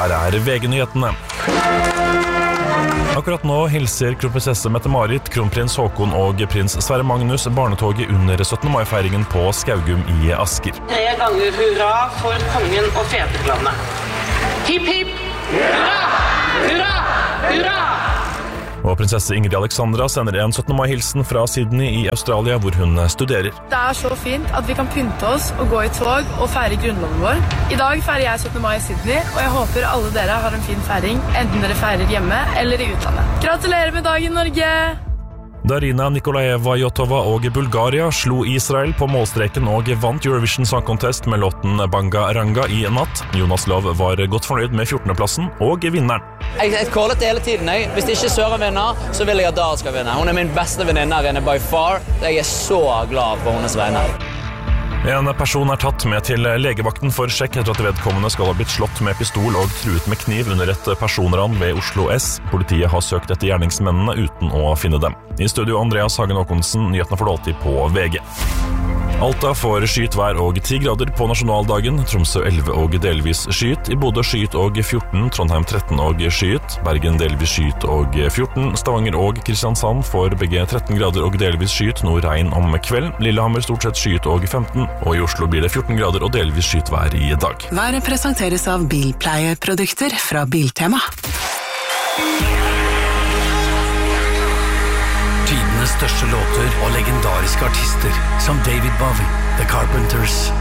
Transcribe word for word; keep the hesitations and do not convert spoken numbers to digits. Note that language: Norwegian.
her er V G-nyhetene. Akkurat nå hilser kronprinsesse Mette-Marit, kronprins Håkon og prins Sverre Magnus barnetoget under syttende mai-feiringen på Skaugum i Asker. Tre ganger hurra for kongen og fedrelandet. Hipp, hipp! Hurra! Hurra! Hurra! Og prinsesse Ingrid Alexandra sender en syttende mai-hilsen fra Sydney i Australia, hvor hun studerer. Det er så fint at vi kan pynte oss og gå i tog og feire grunnloven vår. I dag feirer jeg syttende mai i Sydney, og jeg håper alle dere har en fin feiring, enten dere feirer hjemme eller i utlandet. Gratulerer med dagen, Norge! Darina Nikolaeva-Jotova og Bulgaria slo Israel på målstreken og vant Eurovision Song Contest med låten Banga Ranga i natt. Jonas Lov var godt fornøyd med fjortendeplassen og vinneren. Jeg har kålet hele tiden. Jeg. Hvis ikke Søren vinner, så vil jeg at Dar skal vinne. Hun er min beste venninne her inne by far. Jeg er så glad på hennes vegne. En person er tatt med til legevakten for sjekk etter at vedkommende skal ha blitt slått med pistol og truet med kniv under et personran ved Oslo S. Politiet har søkt etter gjerningsmennene uten å finne dem. I studio Andreas Hagen Håkonsen, nyhetene får du alltid på V G. Alta får skyet vær og ti grader på nasjonaldagen, Tromsø elleve og delvis skyet, i Bodø skyet og fjorten, Trondheim tretten og skyet, Bergen delvis skyet og fjorten, Stavanger og Kristiansand får begge tretten grader og delvis skyet, noe regn om kvelden, Lillehammer stort sett skyet og femten, og i Oslo blir det fjorten grader og delvis skyet vær i dag. Været presenteres av bilpleieprodukter fra Biltema. Tidenes største låter og legendariske artister som David Bowie, The Carpenters,